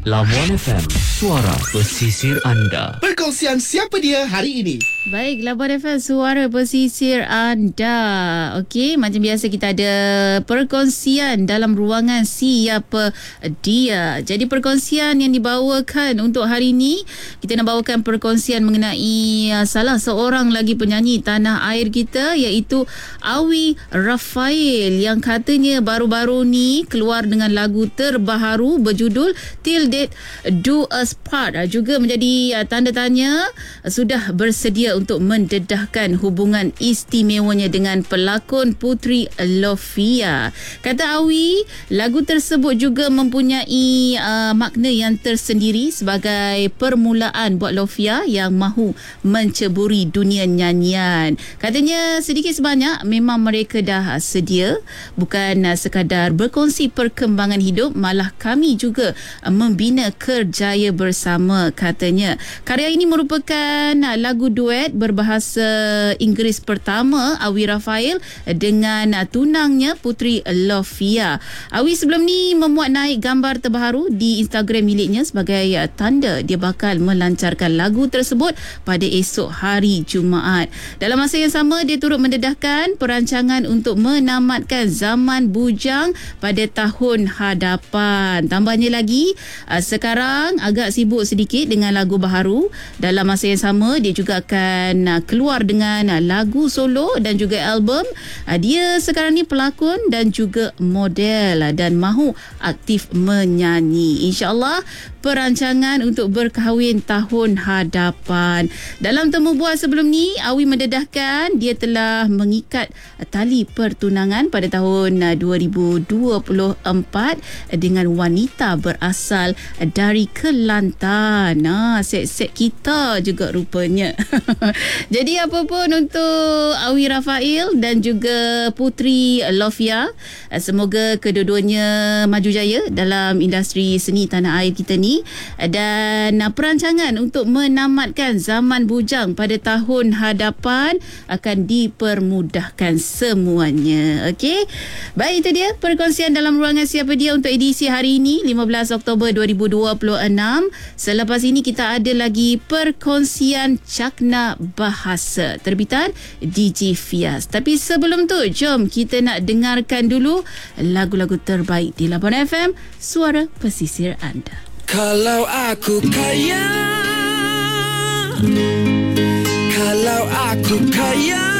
Labuan FM, suara pesisir anda. Perkongsian siapa dia hari ini? Baik, Labuan FM, suara pesisir anda. Okey, macam biasa kita ada perkongsian dalam ruangan siapa dia. Jadi perkongsian yang dibawakan untuk hari ini, kita nak bawakan perkongsian mengenai salah seorang lagi penyanyi tanah air kita, iaitu Awi Rafael, yang katanya baru-baru ni keluar dengan lagu terbaru berjudul Till Death Do Us Part. Juga menjadi tanda tanya sudah bersedia untuk mendedahkan hubungan istimewanya dengan pelakon Puteri Lofia. Kata Awi, lagu tersebut juga mempunyai makna yang tersendiri sebagai permulaan buat Lofia yang mahu menceburi dunia nyanyian. Katanya sedikit sebanyak memang mereka dah sedia, bukan sekadar berkongsi perkembangan hidup, malah kami juga membina kerjaya bersama, katanya. Karya ini merupakan lagu duet berbahasa Inggeris pertama Awi Rafael dengan tunangnya Puteri Lofia. Awi sebelum ni memuat naik gambar terbaru di Instagram miliknya sebagai tanda dia bakal melancarkan lagu tersebut pada esok hari Jumaat. Dalam masa yang sama, dia turut mendedahkan perancangan untuk menamatkan zaman bujang pada tahun hadapan. Tambahnya lagi, sekarang agak sibuk sedikit dengan lagu baharu. Dalam masa yang sama, dia juga akan keluar dengan lagu solo dan juga album. Dia sekarang ni pelakon dan juga model dan mahu aktif menyanyi. InsyaAllah perancangan untuk berkahwin tahun hadapan. Dalam temu bual sebelum ni, Awi mendedahkan dia telah mengikat tali pertunangan pada tahun 2024 dengan wanita berasal dari Kelantan. Set-set kita juga rupanya. Jadi apa pun untuk Awi Rafael dan juga Puteri Lofia, semoga kedua-duanya maju jaya dalam industri seni tanah air kita ni, dan perancangan untuk menamatkan zaman bujang pada tahun hadapan akan dipermudahkan semuanya. Okey, baik, itu dia perkongsian dalam ruangan siapa dia untuk edisi hari ini 15 Oktober 2026. Selepas ini kita ada lagi perkongsian Cakna Bahasa terbitan DJ Fias. Tapi sebelum tu, jom kita nak dengarkan dulu lagu-lagu terbaik di Labuan FM, suara pesisir anda. Kalau aku kaya, kalau aku kaya,